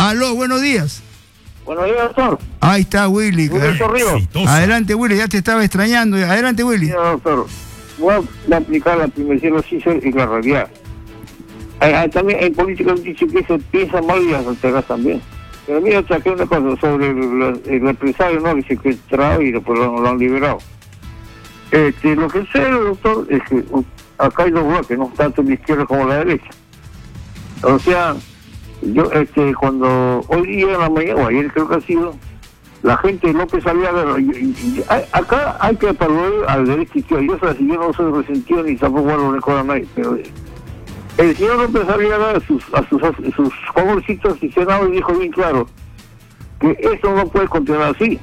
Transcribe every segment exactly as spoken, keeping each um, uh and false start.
Aló, buenos días. Buenos días, doctor. Ahí está Willy. Adelante, Willy, ya te estaba extrañando. Adelante, Willy. Sí, doctor. Voy a aplicar la primera ciencia y la realidad. Hay, hay, también en política dice que se piensa mal y las alternas también. Pero mira, saqué una cosa sobre el, el empresario, ¿no? Que se secuestrado y después lo, lo han liberado. Este, lo que sé, doctor, es que uh, acá hay dos bloques, no tanto la izquierda como la derecha. O sea, yo, este, cuando hoy día en la mañana, o ayer creo que ha sido, la gente López Aliaga, y, y, y, acá hay que evaluar al derecho izquierdo. Yo, o sea, si yo no soy resentido ni tampoco lo recuerdo a nadie, pero el señor López Aliaga a sus, a sus, a sus congresistas y senadores dijo bien claro que esto no puede continuar así.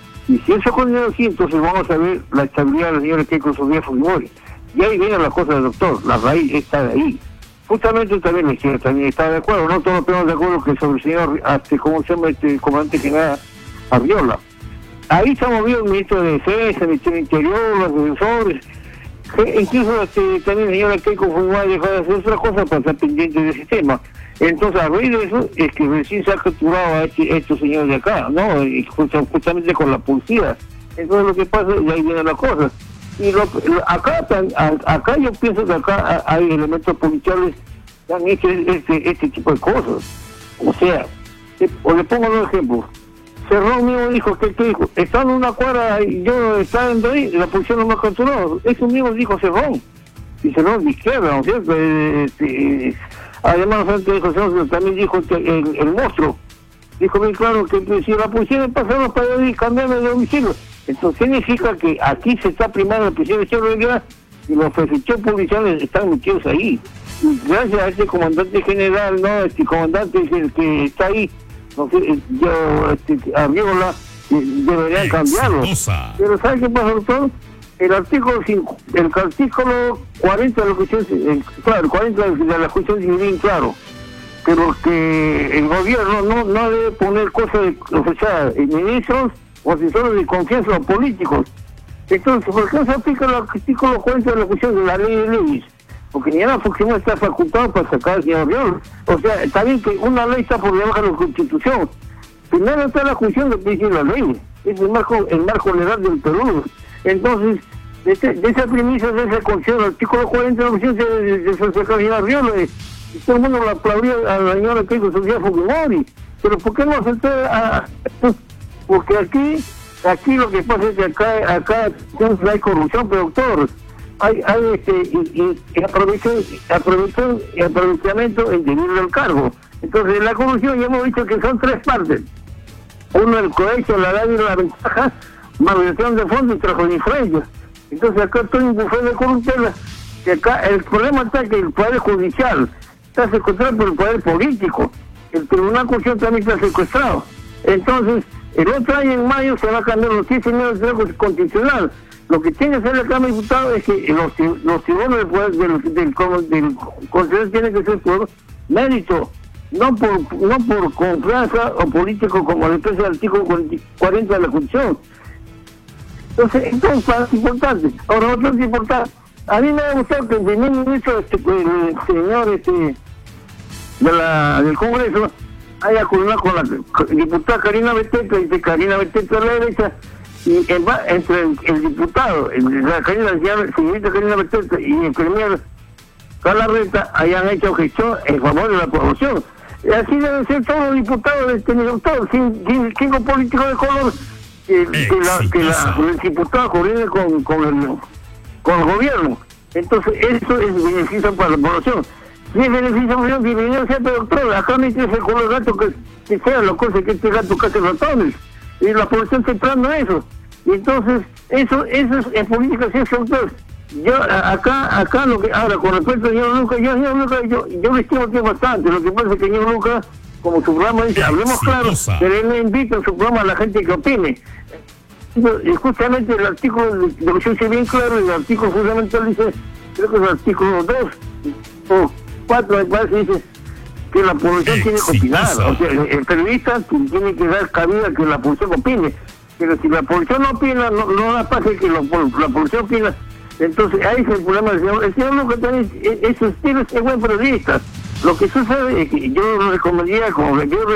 Y si eso continúa así, entonces vamos a ver la estabilidad de la señora Keiko Sofía Fujimori. Y ahí viene la cosa del doctor, la raíz está de ahí. Justamente también la izquierda también está de acuerdo, no todos estamos de acuerdo que sobre el señor, este, ¿cómo se llama este comandante general Arriola? Ahí estamos viendo el ministro de Defensa, el ministro del Interior, los defensores, que incluso este, también la señora Keiko Fujimori dejó de hacer otra cosa para estar pendiente del sistema. Entonces, a raíz de eso, es que recién se ha capturado a, este, a estos señores de acá, ¿no? Y justamente con la policía. Entonces, lo que pasa, y ahí viene la cosa. Y lo, lo, acá acá yo pienso que acá hay elementos policiales que han hecho este, este tipo de cosas. O sea, o le pongo un ejemplo. Cerrón mismo dijo, que, que dijo? Está en una cuadra y yo estaba en ahí, la policía no me ha capturado. Eso mismo dijo Cerrón. Y Cerrón de izquierda, ¿no es cierto? Este, además, antes dijo Cerrón, también dijo que el, el monstruo. Dijo bien claro que, que si la policía me pasaba para ir cambiarme de domicilio. Entonces significa que aquí se está primando la prisión de seguridad y los prefectos policiales están metidos ahí. Y gracias a este comandante general, no, este comandante es el que está ahí, no sé, yo, este, Arriola, eh, deberían cambiarlo. Pero ¿sabe qué pasa, doctor? El artículo cinco, el artículo cuarenta de la Constitución, el, claro, el cuarenta de la Constitución dice bien claro, pero que el gobierno no, no debe poner cosas de, o sea, ministros o asesores de confianza o políticos. Entonces, ¿por qué no se aplica el artículo cuarenta de la Constitución de la ley de leyes? Porque ni nada porque no está facultado para sacar al señor Arriola. O sea, está bien que una ley está por debajo de la Constitución. Primero está la Constitución de que dice la ley. Es el marco, el marco legal del Perú. Entonces, de, este, de esa premisa, de esa constitución, el artículo cuarenta de la Constitución de, de, de sacar al señor Arriola, y todo el mundo le aplaudía a la señora Keiko Sofía Fujimori. Pero ¿por qué no acepté a...? Porque aquí, aquí lo que pasa es que acá, acá hay corrupción, pero doctor, hay, hay este, y, y, y aprovechamiento, aprovechamiento, aprovechamiento indebido del cargo. Entonces, la corrupción ya hemos dicho que son tres partes. Uno, el cohecho, la edad y la ventaja, malversación de fondos y trabajo de influencia. Entonces, acá estoy en un bufete de corruptela, que acá el problema está que el poder judicial está secuestrado por el poder político. El Tribunal Constitucional también está secuestrado. Entonces, el otro año en mayo se va a cambiar los quince años de trabajo constitucional. Lo que tiene que hacer la Cámara de Diputados es que los, los tribunales del poder del, del, del, del Constitucional tienen que ser por mérito, no por no por confianza o político como le expresa el artículo cuarenta de la Constitución. Entonces, entonces es importante. Ahora, otro es importante. A mí me ha gustado que el primer ministro, este, el señor este, de la, del Congreso, haya coordinado con la diputada Karina Beteta, y de Karina Beteta a la derecha, y el, entre el, el diputado, el, la, Karina, la señorita Karina Beteta y el premier Galarreta hayan hecho gestión en favor de la población. Y así deben ser todos los diputados de este doctor, sin, sin, cinco políticos de color, que, que, la, que la, el diputado coordine con, con, el, con el gobierno. Entonces, eso es beneficio para la población. Si es beneficio para la población, bienvenido sea, pero doctor, acá me interesa con el gato que, que sea lo cosa que este gato case ratones. Y la población está entrando a eso. Y entonces, eso, eso es en política, sí, doctor. Yo, acá, acá lo que, ahora, con respecto al señor Lucas, yo, señor Lucas, yo, yo le estimo bastante. Lo que pasa es que el señor Lucas, como su programa dice, hablemos claro, pero él le invita en su programa a la gente que opine. Y justamente el artículo de lo que yo hice bien claro, el artículo fundamental dice, creo que es el artículo dos o cuatro, me parece, dice que la población tiene que opinar. O sea, el, el periodista tiene que dar cabida que la población opine. Pero si la población no opina, no, no da pase que lo, la población opina. Entonces, ahí es el problema del señor. El señor Lucas también es su estilo, es buen periodista. Lo que sucede es que yo lo recomendaría, como yo